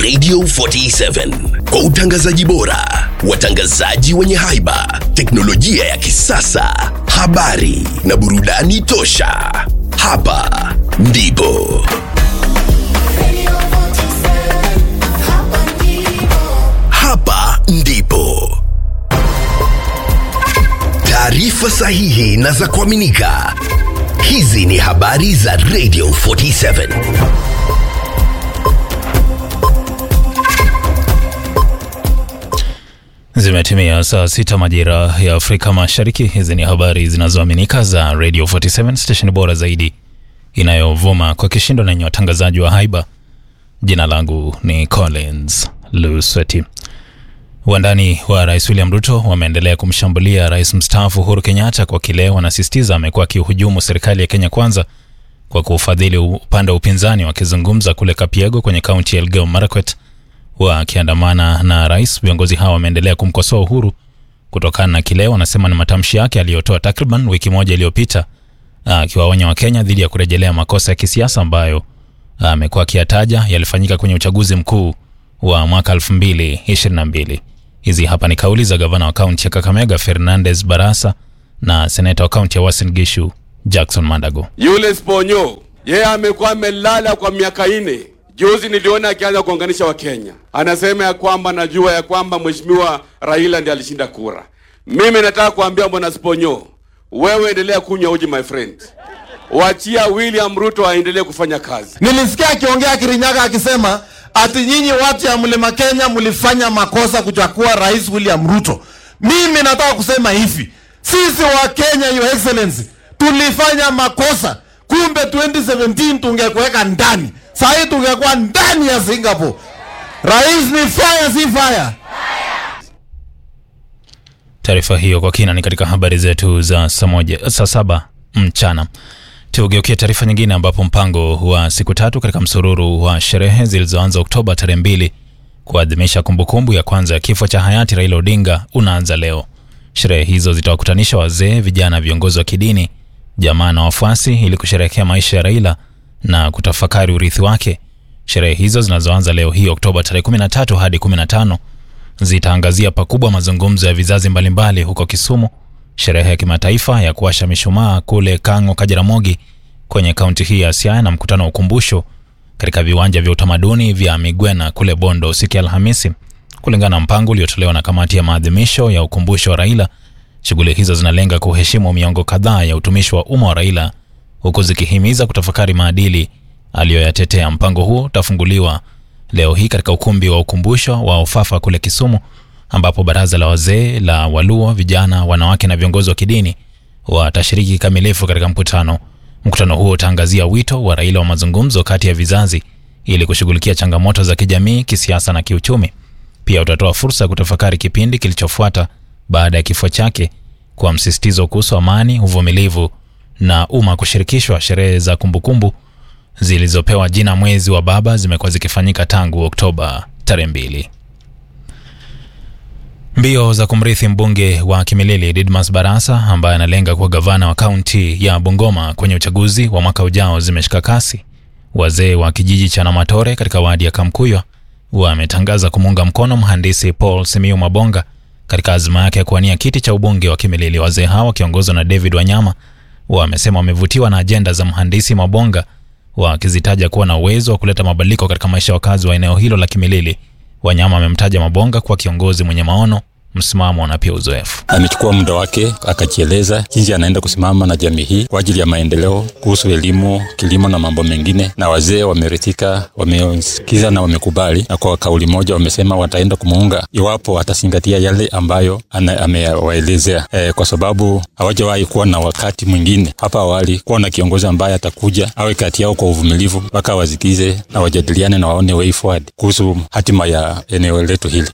Radio 47 kwa utangazaji bora, watangazaji wenye haiba, teknolojia ya kisasa, habari na burudani tosha. Hapa ndipo taarifa sahihi na za kuaminika. Hizi ni habari za Radio 47. Zimetimia saa 6 majira ya Afrika Mashariki. Hizi ni habari zinazoaminika za Radio 47, station bora zaidi inayovuma kwa kishindo na yenye watangazaji wa haiba. Jina langu ni Collins Lusweti. Wandani wa Rais William Ruto wameendelea kumshambulia Rais mstaafu Uhuru Kenyatta kwa kile wanasisitiza amekuwa akihujumu serikali ya Kenya Kwanza kwa kufadhili upande wa upinzani. Wakizungumza kule Kapiego kwenye kaunti ya Elgeyo Marakwet wakiandamana na rais, viongozi hawa wameendelea kumkosoa Uhuru kutokana na kile wanasema ni matamshi yake aliyotoa takriban wiki moja iliyopita, akiwaonya Wakenya dhidi ya kurejelea makosa ya kisiasa ambayo amekuwa akiyataja yalifanyika kwenye uchaguzi mkuu wa mwaka 2022. Hizi hapa ni kauli za gavana wa kaunti ya Kakamega Fernandez Barasa na seneta wa kaunti ya Uasin Gishu Jackson Mandago. Yule Sponyo, yeye amekuwa amelala kwa miaka 4. Juzi niliona akianza kuunganisha wa Kenya. Anasema ya kwamba najua ya kwamba mheshimiwa Raila ndiye alishinda kura. Mimi nataka kuambia bwana Sponyo, wewe endelea kunywa uji my friend. Waachia William Ruto aendelee kufanya kazi. Nilisikia akiongea Kirinyaga akisema ati nyinyi watu ya Mlima Kenya mlifanya makosa kuchagua Rais William Ruto. Mimi nataka kusema hivi, sisi wa Kenya, Your Excellency, tulifanya makosa. Kumbe 2017 tungekuweka ndani. Sasa tungekuwa ndani ya Singapore. Rais ni fire, si fire. Taarifa hiyo kwa kina ni katika habari zetu za saa 7 mchana. Tugeukie taarifa nyingine ambapo mpango wa siku 3 katika msururu wa sherehe zilizoanza Oktoba tarehe 2 kuadhimisha kumbukumbu ya kwanza ya kifo cha hayati Raila Odinga unaanza leo. Sherehe hizo zitawakutanisha wazee, vijana, viongozi wa kidini, jamaa na wafuasi ili kusherehekea maisha ya Raila na kutafakari urithi wake. Sherehe hizo zinazoanza leo hii Oktoba tarehe 13 hadi 15 zitaangazia pakubwa mazungumzo ya vizazi mbalimbali huko Kisumu, sherehe ya kimataifa ya kuwasha mishumaa kule Kang'o Kajaramogi kwenye kaunti hii ya Siaya, na mkutano wa ukumbusho katika viwanja vya utamaduni vya Migwena kule Bondo siku ya Alhamisi. Kulingana na mpango uliotolewa na kamati ya maadhimisho ya ukumbusho wa Raila, shughuli hizo zinalenga kuheshimu miongo kadhaa ya utumishi wa umma wa Raila, huku zikihimiza kutafakari maadili aliyoyatetea. Mpango huo utafunguliwa leo hii katika ukumbi wa ukumbusho wa Ofafa kule Kisumu, ambapo baraza la wazee la Waluo, vijana, wanawake na viongozi wa kidini watashiriki kikamilifu katika mkutano. Mkutano huo utaangazia wito wa Raila wa mazungumzo kati ya vizazi ili kushughulikia changamoto za kijamii, kisiasa na kiuchumi. Pia utatoa fursa ya kutafakari kipindi kilichofuata baada ya kifo chake, kwa msisitizo kuhusu amani, uvumilivu na umma kushirikishwa. Sherehe za kumbukumbu zilizopewa jina mwezi wa baba zimekuwa zikifanyika tangu Oktoba tarehe 2. Mbio za kumrithi mbunge wa Kimilili Didmas Barasa ambaye analenga kuwa gavana wa kaunti ya Bungoma kwenye uchaguzi wa mwaka ujao zimeshika kasi. Wazee wa kijiji cha Namatore katika wadi ya Kamkuyo wametangaza kumuunga mkono mhandisi Paul Simiyu Mabonga katika azma yake ya kuwania kiti cha ubunge wa Kimilili. Wazee hawa wakiongozwa na David Wanyama wamesema wamevutiwa na ajenda za mhandisi Mabonga, wakizitaja kuwa na uwezo wa kuleta mabadiliko katika maisha ya wakazi wa eneo hilo la Kimilili. Wanyama amemtaja Mabonga kwa kiongozi mwenye maono, msimamo na pia uzoefu. Amechukua muda wake akajieleza jinsi anaenda kusimama na jamii hii kwa ajili ya maendeleo kuhusu elimu, kilimo na mambo mengine, na wazee wameridhika, wamesikiza na wamekubali, na kwa kauli moja wamesema wataenda kumuunga iwapo atazingatia yale ambayo amewaelezea, kwa sababu hawajawahi kuwa na wakati mwingine hapa awali kuwa na kiongozi ambaye atakuja awe kati yao kwa uvumilivu mpaka wazikize na wajadiliane na waone way forward kuhusu hatima ya eneo letu hili.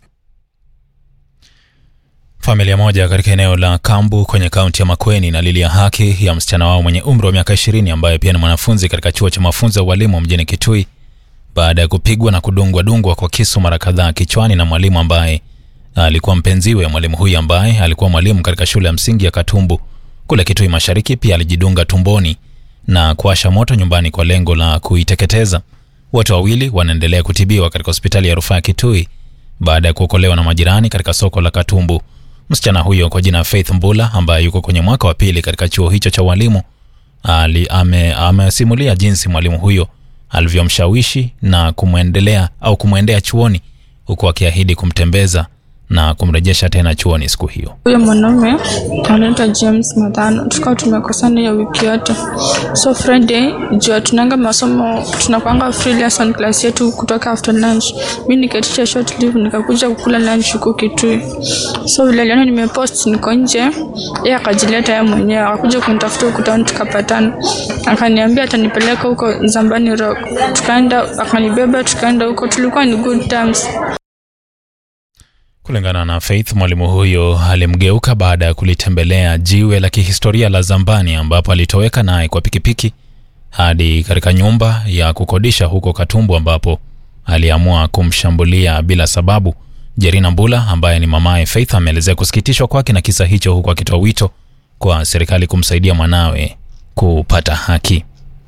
Familia moja katika eneo la Kambu kwenye kaunti ya Makueni inalilia haki ya msichana wao mwenye umri wa miaka 20 ambaye pia ni mwanafunzi katika chuo cha mafunzo ya walimu mjini Kitui baada ya kupigwa na kudungwa kwa kisu mara kadhaa kichwani na mwalimu ambaye alikuwa mpenziwe. Mwalimu huyu ambaye alikuwa mwalimu katika shule ya msingi ya Katumbu kule Kitui Mashariki pia alijidunga tumboni na kuwasha moto nyumbani kwa lengo la kuiteketeza. Wote wawili wanaendelea kutibiwa katika hospitali ya rufaa ya Kitui baada ya kuokolewa na majirani katika soko la Katumbu. Msichana huyo kwa jina Faith Mbula ambaye yuko kwenye mwaka wa pili katika chuo hicho cha walimu amesimulia jinsi mwalimu huyo alivyomshawishi na kumwendea chuoni huku akiahidi kumtembeza na kumrejesha tena chuoni siku hiyo. Huyo mwanaume anaitwa James Mathano. Tukao tumekosana ya wiki yote. So Friday jua tunanga masomo, tunakuanga free lesson class yetu kutoka after lunch. Mimi nikaitisha short leave nikakuja kukula lunch huko Kitui. So vile leo nimepost niko nje, yeye akajileta yeye mwenyewe akakuja kunitafuta huko town tukapatana. Akaniambia atanipeleka huko Zambani Rock. Tukaenda akanibeba tukaenda huko, tulikuwa ni good terms. Kulingana na Faith, mwalimu huyo alimgeuka baada ya kulitembelea jiwe la kihistoria la Zambani ambapo alitoweka naye kwa pikipiki hadi katika nyumba ya kukodisha huko Katumbu ambapo aliamua kumshambulia bila sababu. Jerina Mbula ambaye ni mamaye Faith ameelezea kusikitishwa kwake na kisa hicho huko akitoa wito kwa serikali kumsaidia mwanawe kupata haki.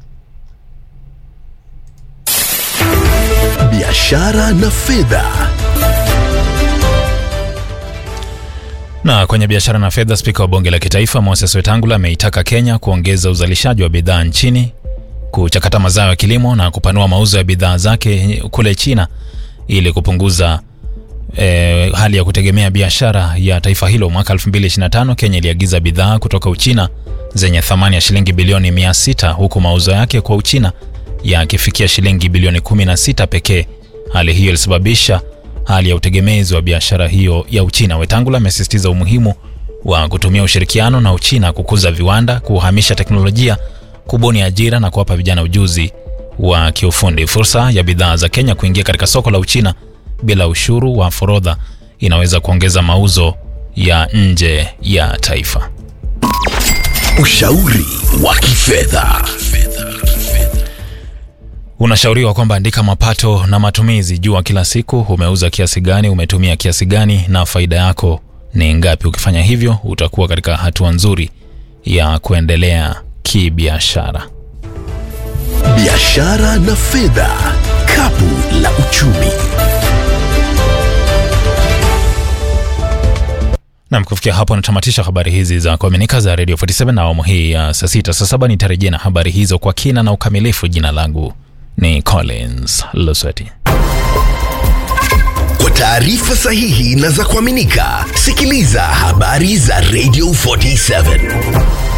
Biashara na fedha. Na kwenye biashara na fedha, spika wa bunge la kitaifa Moses Wetangula ameitaka Kenya kuongeza uzalishaji wa bidhaa nchini, kuchakata mazao ya kilimo na kupanua mauzo ya bidhaa zake kule China ili kupunguza hali ya kutegemea biashara ya taifa hilo. Mwaka 2025 Kenya iliagiza bidhaa kutoka Uchina zenye thamani ya shilingi bilioni 600 huku mauzo yake kwa Uchina yakifikia shilingi bilioni 16 pekee. Hali hiyo ilisababisha hali ya utegemezi wa biashara hiyo ya Uchina. Wetangula amesisitiza umuhimu wa kutumia ushirikiano na Uchina kukuza viwanda, kuhamisha teknolojia, kubuni ajira na kuwapa vijana ujuzi wa kiufundi. Fursa ya bidhaa za Kenya kuingia katika soko la Uchina bila ushuru wa forodha inaweza kuongeza mauzo ya nje ya taifa. Ushauri wa kifedha. Unashauriwa kwamba andika mapato na matumizi, jua kila siku umeuza kiasi gani, umetumia kiasi gani na faida yako ni ngapi. Ukifanya hivyo utakuwa katika hatua nzuri ya kuendelea kibiashara. Biashara na fedha, kapu la uchumi. Na kufikia hapo natamatisha habari hizi za kuaminika za Radio 47 na awamu hii ya saa 6. Saa 7 nitarejea na habari hizo kwa kina na ukamilifu. Jina langu ni Collins Lusweti. Kwa taarifa sahihi na za kuaminika, sikiliza habari za Radio 47.